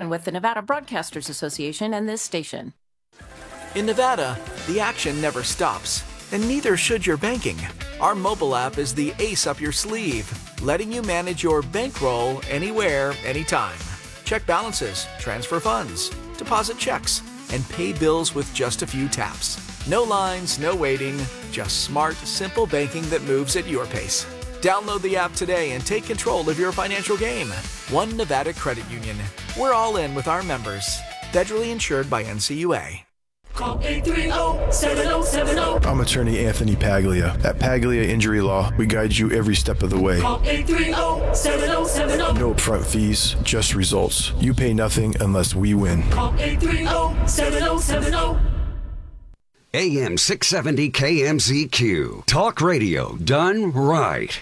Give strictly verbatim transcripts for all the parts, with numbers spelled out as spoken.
Aaron with the Nevada Broadcasters Association and this station. In Nevada, the action never stops, and neither should your banking. Our mobile app is the ace up your sleeve, letting you manage your bankroll anywhere, anytime. Check balances, transfer funds, deposit checks, and pay bills with just a few taps. No lines, no waiting, just smart, simple banking that moves at your pace. Download the app today and take control of your financial game. One Nevada Credit Union. We're all in with our members. Federally insured by N C U A. Call eight three zero, seven zero seven zero. I'm attorney Anthony Paglia. At Paglia Injury Law, we guide you every step of the way. Call eight three zero, seven zero seven zero. No upfront fees, just results. You pay nothing unless we win. Call eight three zero, seven zero seven zero. A M six seventy K M Z Q. Talk radio done right.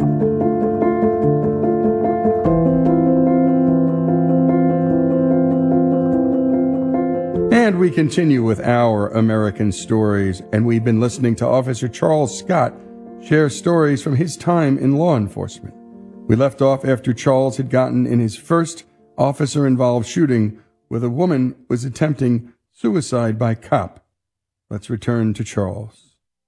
And we continue with our American stories, and we've been listening to Officer Charles Scott share stories from his time in law enforcement. We left off after Charles had gotten in his first officer-involved shooting where the woman was attempting suicide by cop. Let's return to Charles.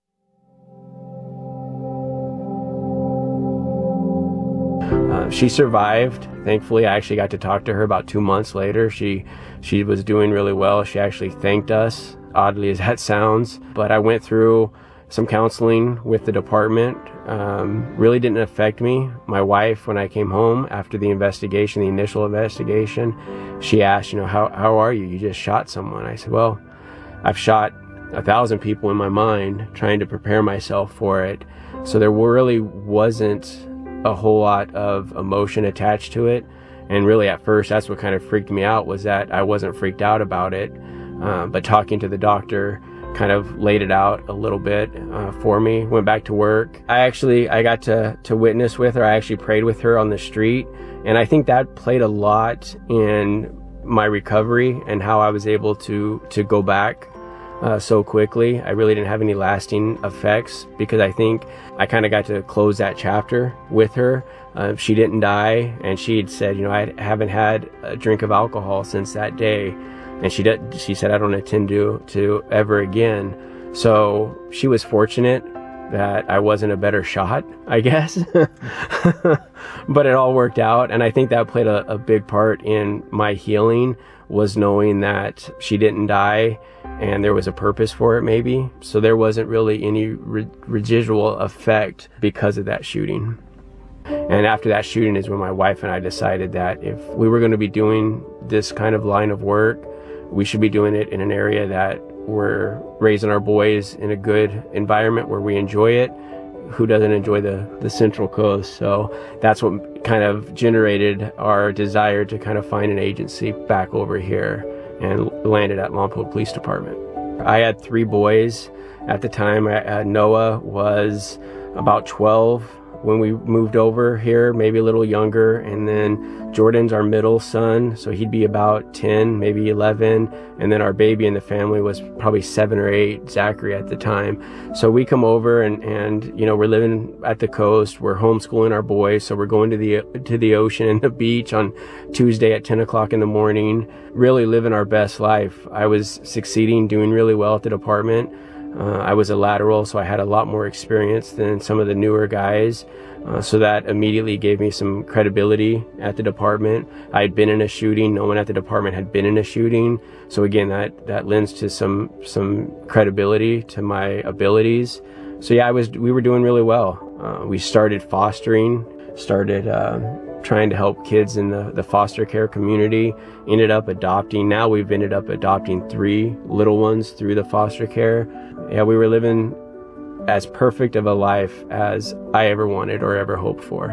Uh, she survived. Thankfully, I actually got to talk to her about two months later. She she was doing really well. She actually thanked us, oddly as that sounds. But I went through some counseling with the department. Um, really didn't affect me. My wife, when I came home after the investigation, the initial investigation, she asked, you know, how, how are you? You just shot someone. I said, well, I've shot a thousand people in my mind trying to prepare myself for it. So there really wasn't a whole lot of emotion attached to it. And really at first, that's what kind of freaked me out, was that I wasn't freaked out about it. Uh, but talking to the doctor kind of laid it out a little bit uh, for me. Went back to work. I actually, I got to, to witness with her. I actually prayed with her on the street. And I think that played a lot in my recovery and how I was able to, to go back Uh, so quickly. I really didn't have any lasting effects because I think I kind of got to close that chapter with her. Uh, she didn't die, and she had said, you know, I haven't had a drink of alcohol since that day, and she did. She said, I don't intend to to ever again. So she was fortunate that I wasn't a better shot, I guess. But it all worked out, and I think that played a, a big part in my healing, was knowing that she didn't die and there was a purpose for it, maybe. So there wasn't really any re- residual effect because of that shooting. And after that shooting is when my wife and I decided that if we were going to be doing this kind of line of work, we should be doing it in an area that we're raising our boys in a good environment where we enjoy it. Who doesn't enjoy the, the Central Coast? So that's what kind of generated our desire to kind of find an agency back over here, and landed at Lompoc Police Department. I had three boys at the time. Uh, Noah was about twelve when we moved over here, maybe a little younger. And then Jordan's our middle son, so he'd be about ten, maybe eleven. And then our baby in the family was probably seven or eight, Zachary at the time. So we come over and, and you know, we're living at the coast. We're homeschooling our boys, so we're going to the to the ocean and the beach on Tuesday at ten o'clock in the morning, really living our best life. I was succeeding, doing really well at the department. Uh, I was a lateral, so I had a lot more experience than some of the newer guys. Uh, so that immediately gave me some credibility at the department. I had been in a shooting. No one at the department had been in a shooting. So again, that, that lends to some, some credibility to my abilities. So yeah, I was, we were doing really well. Uh, we started fostering, started, uh, trying to help kids in the, the foster care community, ended up adopting. Now we've ended up adopting three little ones through the foster care. Yeah, we were living as perfect of a life as I ever wanted or ever hoped for.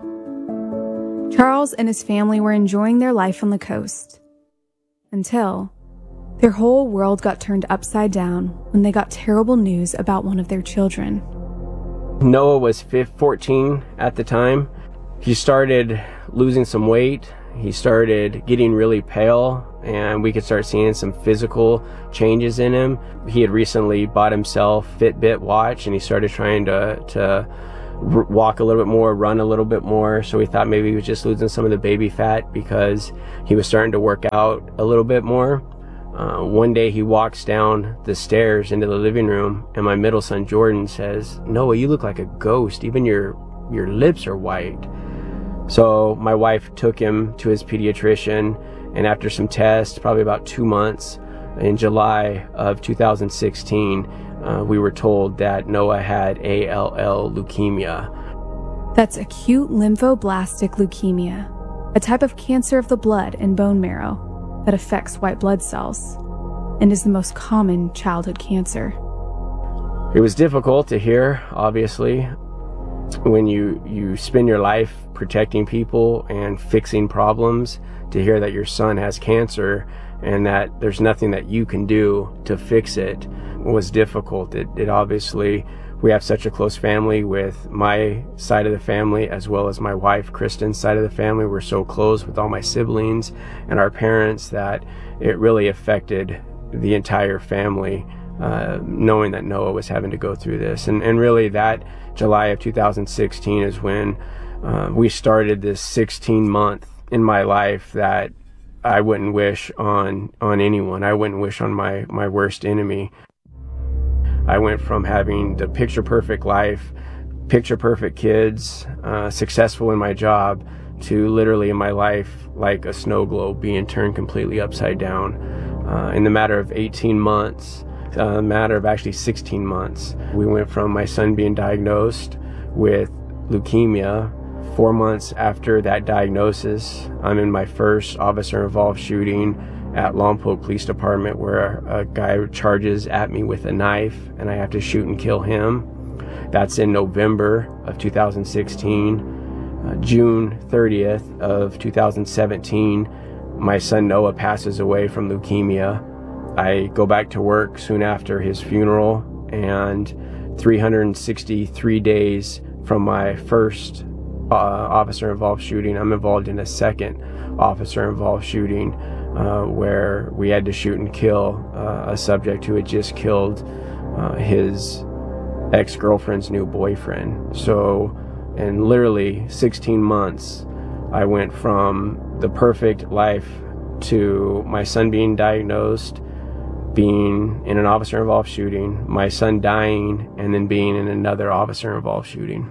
Charles and his family were enjoying their life on the coast until their whole world got turned upside down when they got terrible news about one of their children. Noah was fourteen at the time. He started losing some weight. He started getting really pale, and we could start seeing some physical changes in him. He had recently bought himself a Fitbit watch, and he started trying to, to r- walk a little bit more, run a little bit more. So we thought maybe he was just losing some of the baby fat because he was starting to work out a little bit more. Uh, one day he walks down the stairs into the living room, and my middle son Jordan says, "Noah, you look like a ghost. Even your your lips are white." So my wife took him to his pediatrician, and after some tests, probably about two months, in July of two thousand sixteen, uh, we were told that Noah had A L L leukemia. That's acute lymphoblastic leukemia, a type of cancer of the blood and bone marrow that affects white blood cells and is the most common childhood cancer. It was difficult to hear, obviously, when you, you spend your life protecting people and fixing problems, to hear that your son has cancer and that there's nothing that you can do to fix it was difficult. It, it obviously, we have such a close family with my side of the family as well as my wife Kristen's side of the family. We're so close with all my siblings and our parents that it really affected the entire family, uh, knowing that Noah was having to go through this. And, and really that July of two thousand sixteen is when uh, we started this sixteen month in my life that I wouldn't wish on on anyone. I wouldn't wish on my, my worst enemy. I went from having the picture-perfect life, picture-perfect kids, uh, successful in my job, to literally in my life like a snow globe being turned completely upside down. Uh, in the matter of eighteen months, a uh, matter of actually sixteen months, we went from my son being diagnosed with leukemia. Four months after that diagnosis, I'm in my first officer-involved shooting at Lompoc Police Department, where a guy charges at me with a knife and I have to shoot and kill him. That's in November of two thousand sixteen. Uh, June thirtieth of two thousand seventeen, my son Noah passes away from leukemia. I go back to work soon after his funeral, and three hundred sixty-three days from my first uh, officer-involved shooting, I'm involved in a second officer-involved shooting Uh, where we had to shoot and kill uh, a subject who had just killed uh, his ex-girlfriend's new boyfriend. So in literally sixteen months, I went from the perfect life to my son being diagnosed, being in an officer-involved shooting, my son dying, and then being in another officer-involved shooting.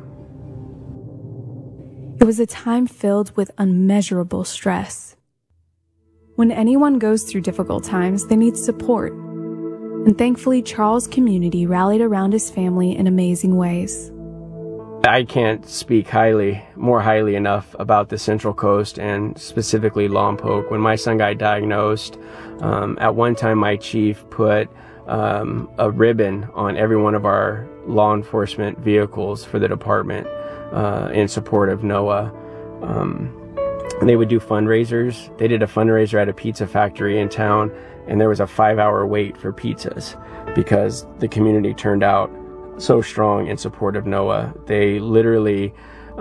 It was a time filled with unmeasurable stress. When anyone goes through difficult times, they need support. And thankfully, Charles' community rallied around his family in amazing ways. I can't speak highly, more highly enough about the Central Coast and specifically Lompoc. When my son got diagnosed, um, at one time my chief put um, a ribbon on every one of our law enforcement vehicles for the department uh, in support of Noah. Um, They would do fundraisers. They did a fundraiser at a pizza factory in town, and there was a five-hour wait for pizzas because the community turned out so strong in support of Noah. They literally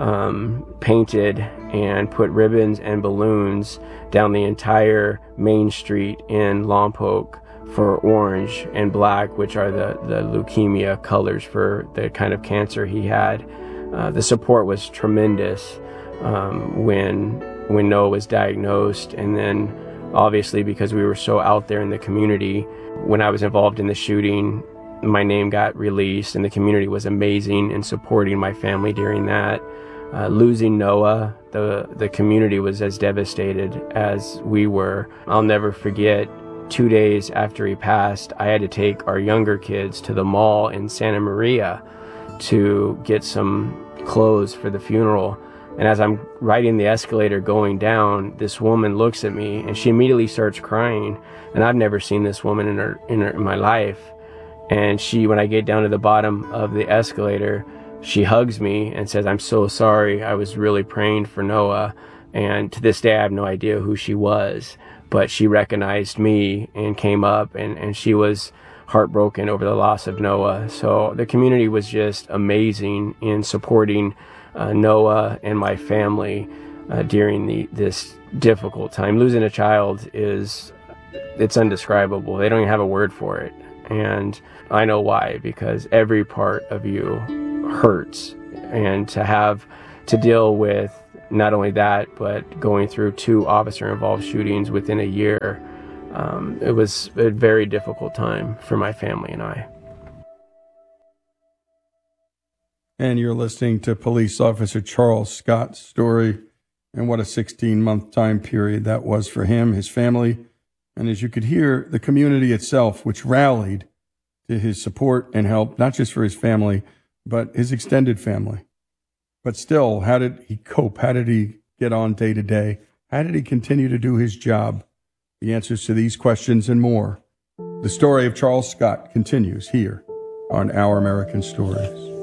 um, painted and put ribbons and balloons down the entire main street in Lompoc for orange and black, which are the, the leukemia colors for the kind of cancer he had. Uh, the support was tremendous um, when when Noah was diagnosed, and then obviously because we were so out there in the community, when I was involved in the shooting, my name got released, and the community was amazing in supporting my family during that. Uh, losing Noah, the, the community was as devastated as we were. I'll never forget, two days after he passed, I had to take our younger kids to the mall in Santa Maria to get some clothes for the funeral. And as I'm riding the escalator going down, this woman looks at me and she immediately starts crying. And I've never seen this woman in her, in her, in my life. And she, when I get down to the bottom of the escalator, she hugs me and says, "I'm so sorry. I was really praying for Noah." And to this day, I have no idea who she was, but she recognized me and came up, and, and she was heartbroken over the loss of Noah. So the community was just amazing in supporting Uh, Noah and my family uh, during the this difficult time. Losing a child is, it's undescribable. They don't even have a word for it. And I know why, because every part of you hurts And to have to deal with not only that, but going through two officer-involved shootings within a year, um, it was a very difficult time for my family and I. And you're listening to Police Officer Charles Scott's story, and what a sixteen-month time period that was for him, his family, and as you could hear, the community itself, which rallied to his support and help, not just for his family, but his extended family. But still, how did he cope? How did he get on day to day? How did he continue to do his job? The answers to these questions and more. The story of Charles Scott continues here on Our American Stories.